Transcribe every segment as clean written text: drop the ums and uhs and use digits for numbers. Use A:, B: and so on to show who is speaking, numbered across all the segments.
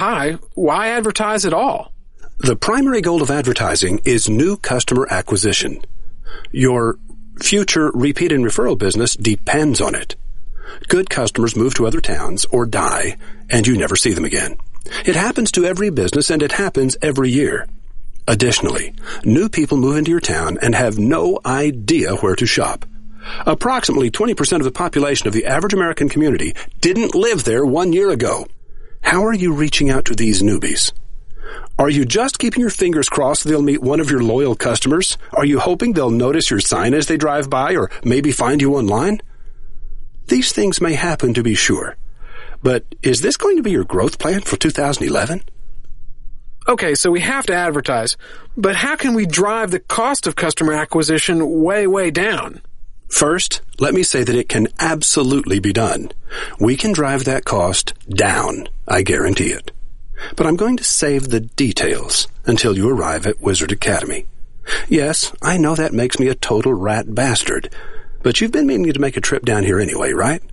A: Hi, why advertise at all?
B: The primary goal of advertising is new customer acquisition. Your future repeat and referral business depends on it. Good customers move to other towns or die, and you never see them again. It happens to every business, and it happens every year. Additionally, new people move into your town and have no idea where to shop. Approximately 20% of the population of the average American community didn't live there 1 year ago. How are you reaching out to these newbies? Are you just keeping your fingers crossed they'll meet one of your loyal customers? Are you hoping they'll notice your sign as they drive by or maybe find you online? These things may happen, to be sure. But is this going to be your growth plan for 2011?
A: Okay, so we have to advertise. But how can we drive the cost of customer acquisition way, way down?
B: First, let me say that it can absolutely be done. We can drive that cost down, I guarantee it. But I'm going to save the details until you arrive at Wizard Academy. Yes, I know that makes me a total rat bastard, but you've been meaning to make a trip down here anyway, right?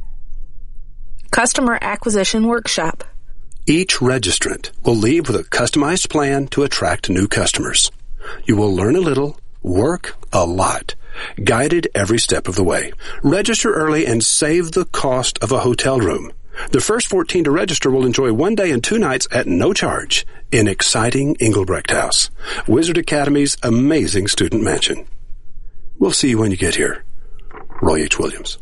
C: Customer Acquisition Workshop.
B: Each registrant will leave with a customized plan to attract new customers. You will learn a little, work a lot, guided every step of the way. Register early and save the cost of a hotel room. The first 14 to register will enjoy 1 day and 2 nights at no charge in exciting Engelbrecht House, Wizard Academy's amazing student mansion. We'll see you when you get here. Roy H. Williams.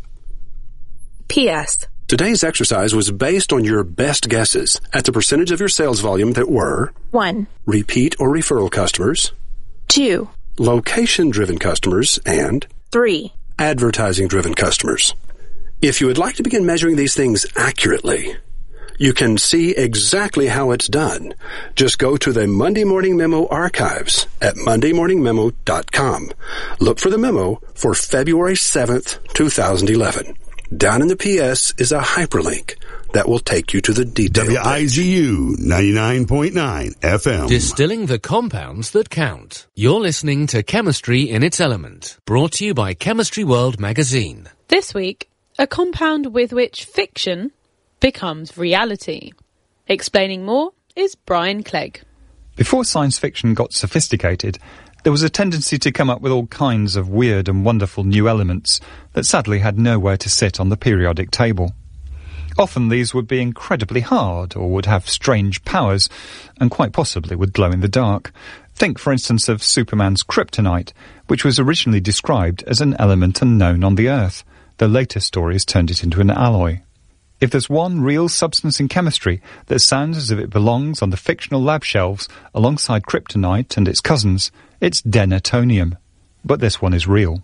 C: P.S.
B: Today's exercise was based on your best guesses at the percentage of your sales volume that were
C: 1.
B: Repeat or referral customers,
C: 2.
B: Location-driven customers, and
C: 3.
B: Advertising-driven customers. If you would like to begin measuring these things accurately, you can see exactly how it's done. Just go to the Monday Morning Memo archives at mondaymorningmemo.com. Look for the memo for February 7th, 2011. Down in the PS is a hyperlink that will take you to the detail.
D: WIGU 99.9 FM.
E: Distilling the compounds that count. You're listening to Chemistry in its Element, brought to you by Chemistry World magazine.
F: This week, a compound with which fiction becomes reality. Explaining more is Brian Clegg.
G: Before science fiction got sophisticated, there was a tendency to come up with all kinds of weird and wonderful new elements that sadly had nowhere to sit on the periodic table. Often these would be incredibly hard or would have strange powers and quite possibly would glow in the dark. Think, for instance, of Superman's kryptonite, which was originally described as an element unknown on the Earth. The later stories turned it into an alloy. If there's one real substance in chemistry that sounds as if it belongs on the fictional lab shelves alongside kryptonite and its cousins, it's denatonium. But this one is real.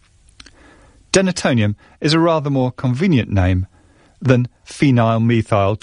G: Denatonium is a rather more convenient name than phenyl-methyl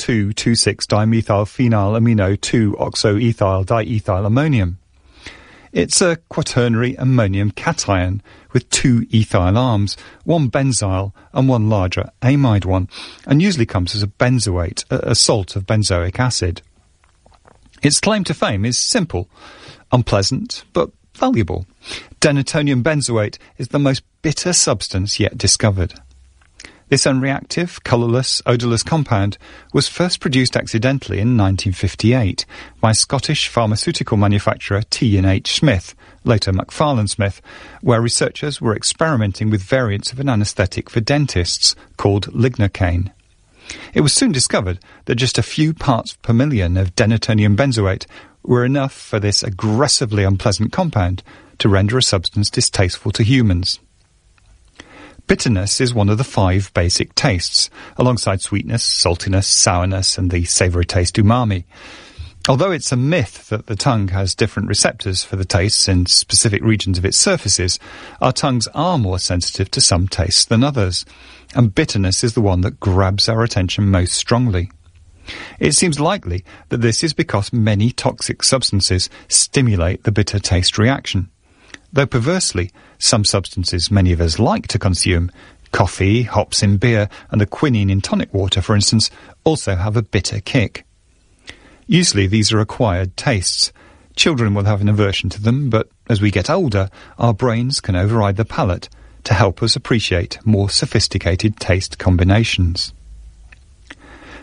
G: 2,2,6-dimethylphenylamino-2-oxoethyl-diethyl ammonium. It's a quaternary ammonium cation with 2 ethyl arms, 1 benzyl and 1 larger amide one, and usually comes as a benzoate, a salt of benzoic acid. Its claim to fame is simple, unpleasant, but valuable. Denatonium benzoate is the most bitter substance yet discovered. This unreactive, colourless, odourless compound was first produced accidentally in 1958 by Scottish pharmaceutical manufacturer T&H Smith, later Macfarlane Smith, where researchers were experimenting with variants of an anaesthetic for dentists called lignocaine. It was soon discovered that just a few parts per million of denatonium benzoate were enough for this aggressively unpleasant compound to render a substance distasteful to humans. Bitterness is one of the 5 basic tastes, alongside sweetness, saltiness, sourness, and the savoury taste umami. Although it's a myth that the tongue has different receptors for the tastes in specific regions of its surfaces, our tongues are more sensitive to some tastes than others, and bitterness is the one that grabs our attention most strongly. It seems likely that this is because many toxic substances stimulate the bitter taste reaction. Though perversely, some substances many of us like to consume, coffee, hops in beer, and the quinine in tonic water, for instance, also have a bitter kick. Usually these are acquired tastes. Children will have an aversion to them, but as we get older, our brains can override the palate to help us appreciate more sophisticated taste combinations.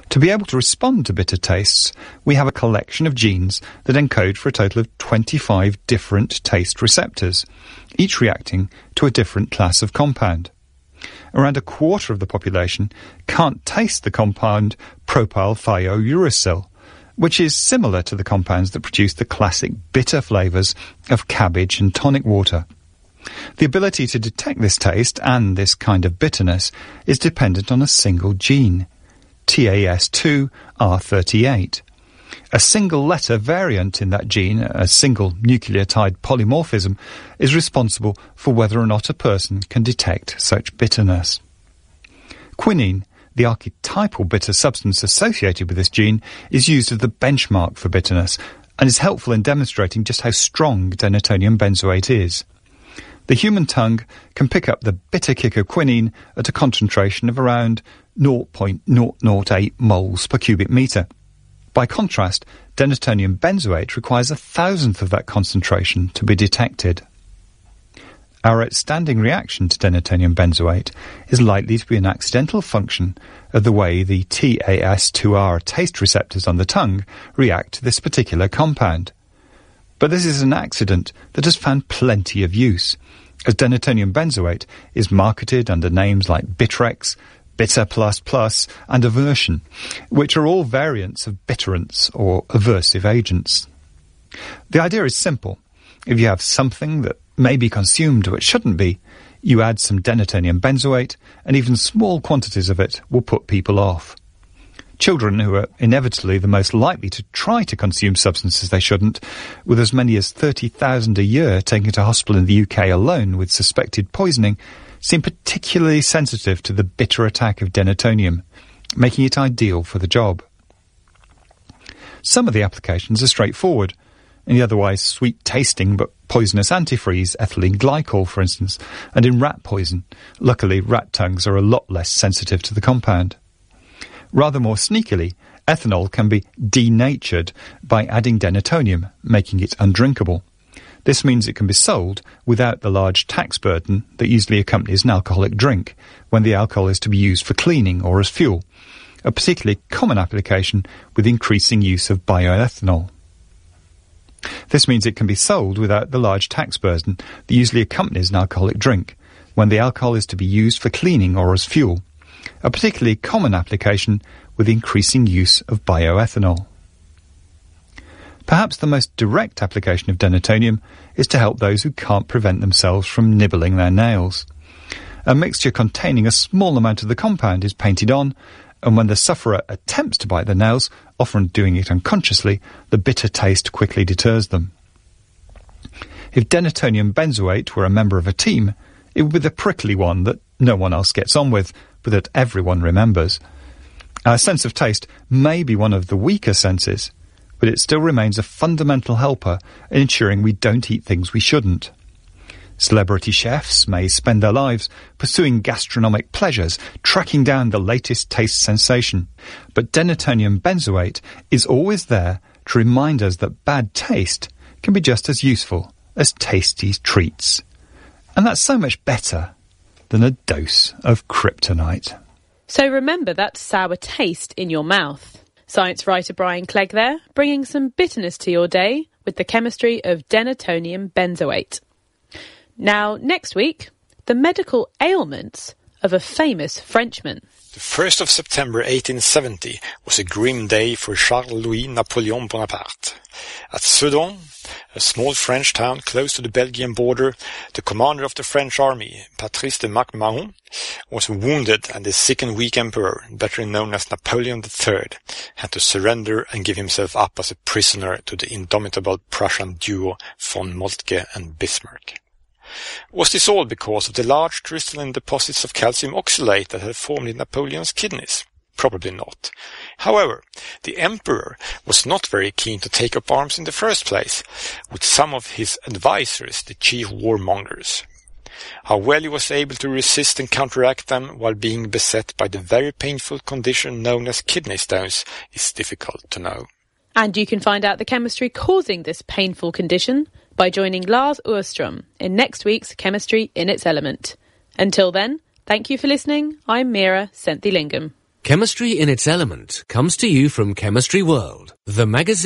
G: To be able to respond to bitter tastes, we have a collection of genes that encode for a total of 25 different taste receptors, each reacting to a different class of compound. Around a quarter of the population can't taste the compound propylthiouracil, which is similar to the compounds that produce the classic bitter flavours of cabbage and tonic water. The ability to detect this taste and this kind of bitterness is dependent on a single gene, TAS2R38. A single letter variant in that gene, a single nucleotide polymorphism, is responsible for whether or not a person can detect such bitterness. Quinine, the archetypal bitter substance associated with this gene, is used as the benchmark for bitterness and is helpful in demonstrating just how strong denatonium benzoate is. The human tongue can pick up the bitter kick of quinine at a concentration of around 0.008 moles per cubic metre. By contrast, denatonium benzoate requires 1,000th of that concentration to be detected. Our outstanding reaction to denatonium benzoate is likely to be an accidental function of the way the TAS2R taste receptors on the tongue react to this particular compound. But this is an accident that has found plenty of use, as denatonium benzoate is marketed under names like Bitrex, Bitter++, and Aversion, which are all variants of bitterants or aversive agents. The idea is simple. If you have something that may be consumed but shouldn't be, you add some denatonium benzoate, and even small quantities of it will put people off. Children, who are inevitably the most likely to try to consume substances they shouldn't, with as many as 30,000 a year taken to hospital in the UK alone with suspected poisoning, seem particularly sensitive to the bitter attack of denatonium, making it ideal for the job. Some of the applications are straightforward. In the otherwise sweet-tasting but poisonous antifreeze ethylene glycol, for instance, and in rat poison. Luckily, rat tongues are a lot less sensitive to the compound. Rather more sneakily, ethanol can be denatured by adding denatonium, making it undrinkable. This means it can be sold without the large tax burden that usually accompanies an alcoholic drink when the alcohol is to be used for cleaning or as fuel, a particularly common application with increasing use of bioethanol. This means it can be sold without the large tax burden that usually accompanies an alcoholic drink when the alcohol is to be used for cleaning or as fuel, a particularly common application with increasing use of bioethanol. Perhaps the most direct application of denatonium is to help those who can't prevent themselves from nibbling their nails. A mixture containing a small amount of the compound is painted on, and when the sufferer attempts to bite their nails, often doing it unconsciously, the bitter taste quickly deters them. If denatonium benzoate were a member of a team, it would be the prickly one that no one else gets on with, but that everyone remembers. Our sense of taste may be one of the weaker senses, but it still remains a fundamental helper in ensuring we don't eat things we shouldn't. Celebrity chefs may spend their lives pursuing gastronomic pleasures, tracking down the latest taste sensation, but denatonium benzoate is always there to remind us that bad taste can be just as useful as tasty treats. And that's so much better than a dose of kryptonite.
F: So remember that sour taste in your mouth. Science writer Brian Clegg there, bringing some bitterness to your day with the chemistry of denatonium benzoate. Now, next week, the medical ailments of a famous Frenchman.
H: The 1st of September 1870 was a grim day for Charles-Louis Napoleon Bonaparte. At Sedan, a small French town close to the Belgian border, the commander of the French army, Patrice de Mac-Mahon, was wounded, and the sick and weak emperor, better known as Napoleon III, had to surrender and give himself up as a prisoner to the indomitable Prussian duo von Moltke and Bismarck. Was this all because of the large crystalline deposits of calcium oxalate that had formed in Napoleon's kidneys? Probably not. However, the emperor was not very keen to take up arms in the first place, with some of his advisors, the chief warmongers. How well he was able to resist and counteract them while being beset by the very painful condition known as kidney stones is difficult to know.
F: And you can find out the chemistry causing this painful condition by joining Lars Åström in next week's Chemistry in its Element. Until then, thank you for listening. I'm Mira Senthilingam.
E: Chemistry in its Element comes to you from Chemistry World, the magazine